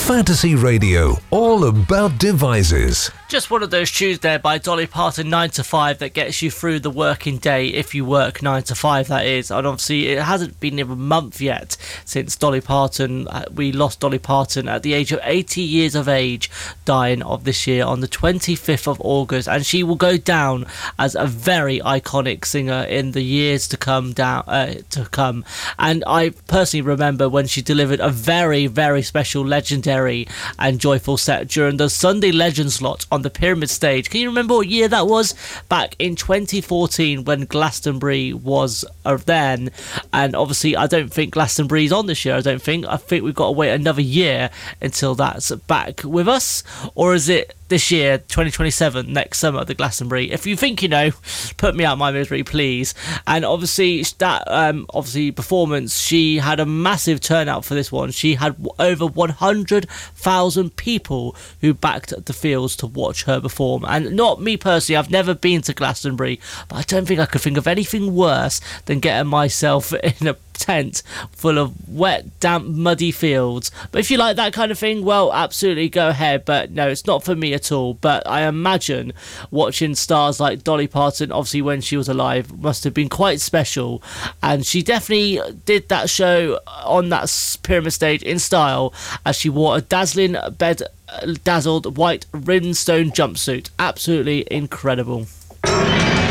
Fantasy Radio, all about devices. Just one of those tunes there by Dolly Parton, 9 to 5, that gets you through the working day, if you work 9 to 5, that is. And obviously it hasn't been even a month yet since Dolly Parton, we lost Dolly Parton at the age of 80 years of age, dying of this year on the 25th of August, and she will go down as a very iconic singer in the years to come. And I personally remember when she delivered a very, very special, legendary and joyful set during the Sunday Legend slot on the Pyramid stage. Can you remember what year that was? Back in 2014, when Glastonbury was then. And obviously I don't think Glastonbury's on this year. I think we've got to wait another year until that's back with us. Or is it this year, 2027, next summer, the Glastonbury? If you think you know, put me out my misery, please. And obviously that performance, she had a massive turnout for this one. She had over 100,000 people who backed the fields to watch her perform. And not me personally, I've never been to Glastonbury, but I don't think I could think of anything worse than getting myself in a tent full of wet, damp, muddy fields. But if you like that kind of thing, well, absolutely go ahead. But no, it's not for me at all. But I imagine watching stars like Dolly Parton, obviously when she was alive, must have been quite special. And she definitely did that show on that Pyramid stage in style, as she wore a dazzling dazzled white rhinestone jumpsuit. Absolutely incredible.